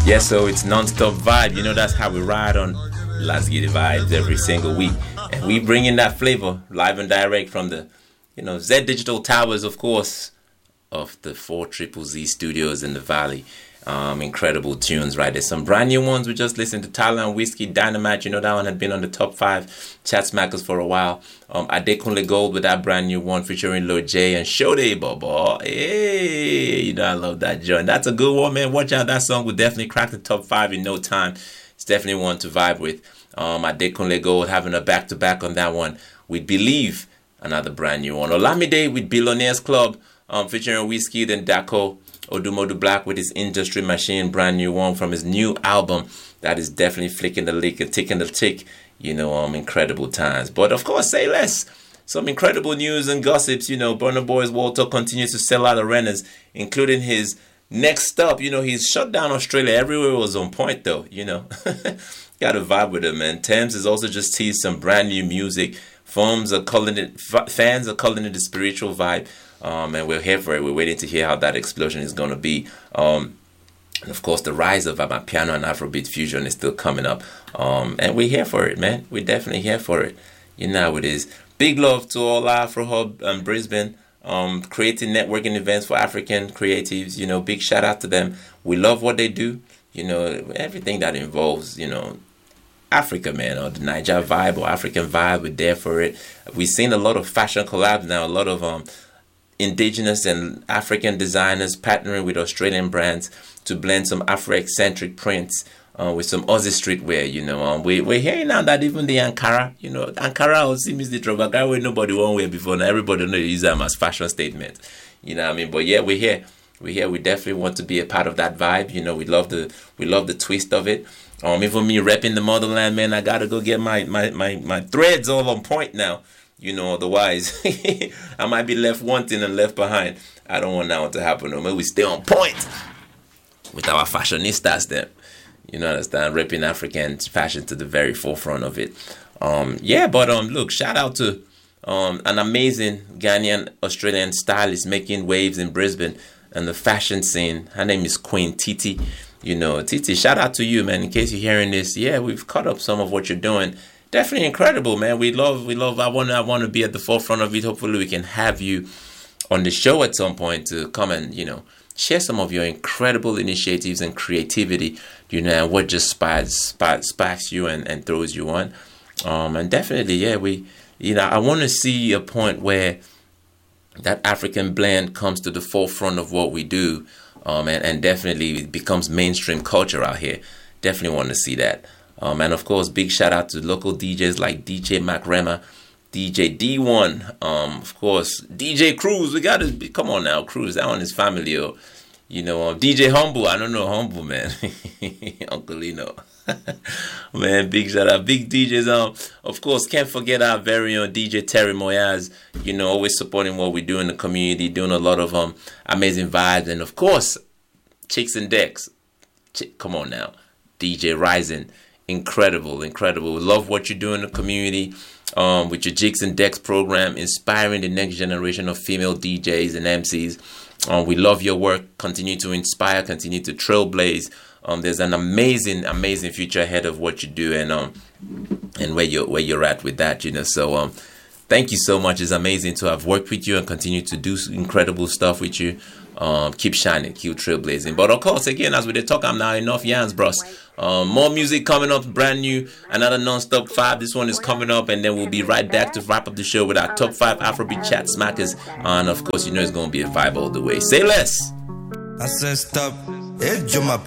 Yeah, so it's non-stop vibe. You know, that's how we ride on Let's Get It Vibes every single week. And we bring in that flavor live and direct from the, Z Digital Towers, of course, of the 4ZZZ studios in the Valley. Incredible tunes, right? There's some brand new ones. We just listened to Thailand Whiskey, Dynamite. That one had been on the top 5 chat smackers for a while. Adekunle Gold with that brand new one featuring Lil J and Shode Bobo. Hey, I love that joint. That's a good one, man. Watch out. That song will definitely crack the top 5 in no time. It's definitely one to vibe with. Adekunle Gold having a back-to-back on that one. We Believe, another brand new one. Olamide with Billionaires Club featuring Whiskey, then Dako. Odumodu Black with his Industry Machine, brand new one from his new album that is definitely flicking the lick and ticking the tick. Incredible times. But of course, say less. Some incredible news and gossips. Burna Boy's World Tour continues to sell out arenas, including his next stop. He's shut down Australia. Everywhere was on point though. Got a vibe with him, man. Thames has also just teased some brand new music. Fans are calling it the spiritual vibe. And we're here for it. We're waiting to hear how that explosion is going to be. And of course, the rise of Amapiano and Afrobeat fusion is still coming up. And we're here for it, man. We're definitely here for it. You know how it is. Big love to all Afro Hub and Brisbane, creating networking events for African creatives. Big shout out to them. We love what they do. Everything that involves, Africa, man, or the Niger vibe or African vibe. We're there for it. We've seen a lot of fashion collabs now. A lot of indigenous and African designers partnering with Australian brands to blend some Afro-eccentric prints with some Aussie streetwear. We're hearing now that even the Ankara, Ankara seems the Travagar where nobody won't wear before. Now everybody knows you use them as fashion statement. You know what I mean? But yeah, we're here. We definitely want to be a part of that vibe. We love the twist of it. Even me repping the motherland, man, I gotta go get my threads all on point now. Otherwise I might be left wanting and left behind. I don't want that one to happen. No, maybe we stay on point with our fashionistas then. Understand? Repping African fashion to the very forefront of it. Look, shout out to an amazing Ghanaian Australian stylist making waves in Brisbane and the fashion scene. Her name is Queen Titi. Titi, shout out to you, man. In case you're hearing this, we've caught up some of what you're doing. Definitely incredible, man. We love. I want to be at the forefront of it. Hopefully we can have you on the show at some point to come and, share some of your incredible initiatives and creativity, and what just sparks you and throws you on. And definitely, I want to see a point where that African blend comes to the forefront of what we do, and definitely it becomes mainstream culture out here. Definitely want to see that. And of course, big shout out to local DJs like DJ Mac Rema, DJ D1, of course, DJ Cruz. We gotta come on now, Cruz. That one is family, DJ Humble. I don't know Humble, man. Uncle Lino. Man, big shout out, big DJs. Of course, can't forget our very own DJ Terry Moyaz. Always supporting what we do in the community, doing a lot of amazing vibes, and of course, Chicks and Decks. Come on now, DJ Rising. Incredible. We love what you do in the community with your Jigs and Decks program, inspiring the next generation of female DJs and MCs. We love your work. Continue to inspire, continue to trailblaze. There's an amazing future ahead of what you do and where you're at with that. So thank you so much. It's amazing to have worked with you and continue to do incredible stuff with you. Keep shining, keep trailblazing. But of course, again, as we did talk, I'm now enough yans, bros. More music coming up, brand new, another non-stop 5. This one is coming up, and then we'll be right back to wrap up the show with our top 5 Afrobeat chat smackers. And of course, it's going to be a vibe all the way. Say less. I said stop.